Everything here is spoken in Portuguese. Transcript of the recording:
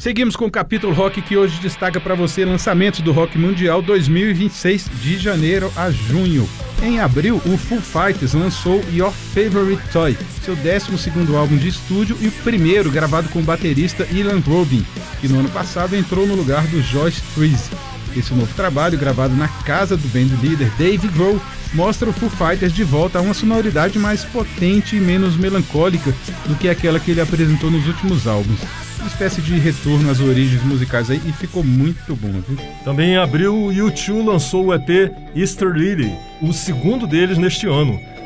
Seguimos com o capítulo rock que hoje destaca para você lançamentos do Rock Mundial 2026, de janeiro a junho. Em abril, o Foo Fighters lançou Your Favorite Toy, seu 12º álbum de estúdio e o primeiro gravado com o baterista Ilan Robin, que no ano passado entrou no lugar do Josh Freese. Esse novo trabalho, gravado na casa do band líder Dave Grohl, mostra o Foo Fighters de volta a uma sonoridade mais potente e menos melancólica do que aquela que ele apresentou nos últimos álbuns. Uma espécie de retorno às origens musicais aí, e ficou muito bom, viu? Também em abril, o U2 lançou o EP Easter Lily, o segundo deles neste ano.